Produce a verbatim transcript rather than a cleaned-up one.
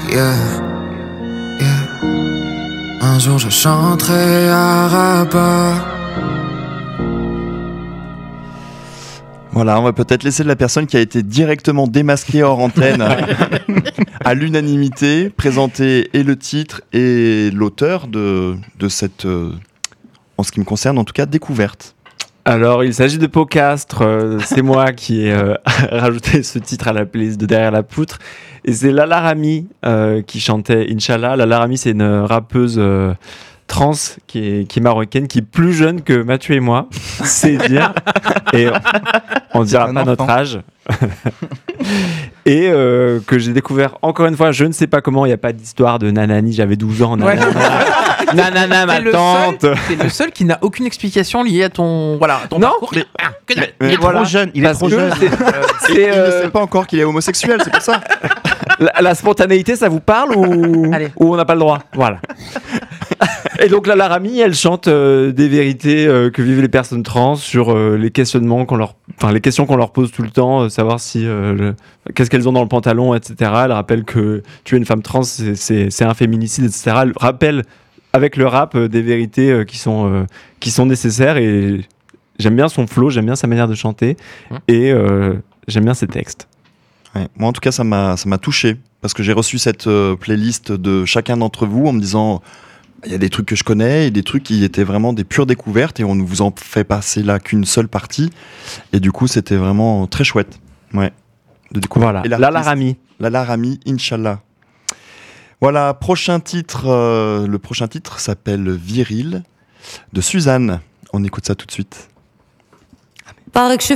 yeah, yeah. Un jour je chanterai à Rabat. Voilà, on va peut-être laisser la personne qui a été directement démasquée hors antenne à l'unanimité présenter et le titre et l'auteur de, de cette, euh, en ce qui me concerne en tout cas, découverte. Alors, il s'agit de Pocastre, euh, c'est moi qui ai euh, rajouté ce titre à la playlist de Derrière la poutre. Et c'est Lala Rami euh, qui chantait Inch'Allah. Lala Rami, c'est une rappeuse euh, trans qui est, qui est marocaine, qui est plus jeune que Mathieu et moi, c'est dire. Et on ne dira pas notre âge. Et euh, que j'ai découvert encore une fois, je ne sais pas comment, il n'y a pas d'histoire de nanani, j'avais douze ans, nanana, ouais. nanana ma c'est tante. Le seul, c'est le seul qui n'a aucune explication liée à ton, voilà, ton non, parcours. Mais, ah, que mais, mais il est voilà. trop jeune, il Parce est trop jeune. C'est, euh, c'est, euh... Il ne sait pas encore qu'il est homosexuel, c'est pour ça. La, la spontanéité, ça vous parle ou, ou on n'a pas le droit? Voilà. Et donc Lala Rami, elle chante euh, des vérités euh, que vivent les personnes trans sur euh, les questionnements qu'on leur, enfin les questions qu'on leur pose tout le temps, euh, savoir si euh, le, qu'est-ce qu'elles ont dans le pantalon, et cetera. Elle rappelle que tuer une femme trans, c'est, c'est, c'est un féminicide, et cetera. Elle rappelle avec le rap euh, des vérités euh, qui sont euh, qui sont nécessaires et j'aime bien son flow, j'aime bien sa manière de chanter mmh. et euh, j'aime bien ses textes. Ouais. Moi en tout cas ça m'a ça m'a touché parce que j'ai reçu cette euh, playlist de chacun d'entre vous en me disant il y a des trucs que je connais et des trucs qui étaient vraiment des pures découvertes et on ne vous en fait passer là qu'une seule partie et du coup c'était vraiment très chouette. Ouais. De découvrir. Voilà. Lala Rami. Lala Rami, Inch'Allah. Voilà, prochain titre, euh, le prochain titre s'appelle Viril de Suzanne. On écoute ça tout de suite. Paraît que je suis